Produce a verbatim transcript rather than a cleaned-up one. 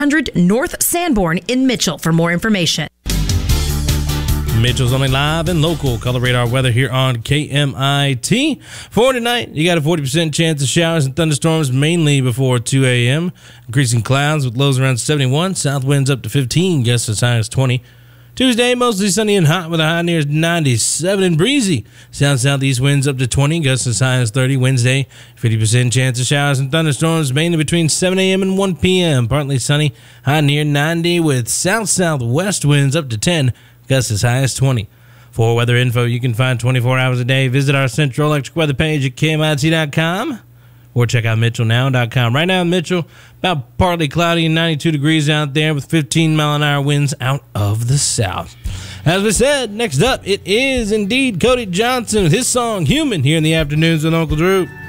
hundred North Sanborn in Mitchell for more information. Mitchell's only live and local. Color radar weather here on K M I T. For tonight, you got a forty percent chance of showers and thunderstorms mainly before two a.m. Increasing clouds with lows around seventy-one. South winds up to fifteen, gusts as high as twenty. Tuesday, mostly sunny and hot with a high near ninety-seven and breezy. South southeast winds up to twenty, gusts as high as thirty. Wednesday, fifty percent chance of showers and thunderstorms mainly between seven a.m. and one p.m. Partly sunny, high near ninety with south southwest winds up to ten. Gusts as high as twenty. For weather info you can find twenty-four hours a day, visit our Central Electric weather page at K M I T dot com or check out Mitchell Now dot com. Right now in Mitchell, about partly cloudy and ninety-two degrees out there with fifteen mile an hour winds out of the south. As we said, next up, it is indeed Cody Johnson with his song Human here in the afternoons with Uncle Drew.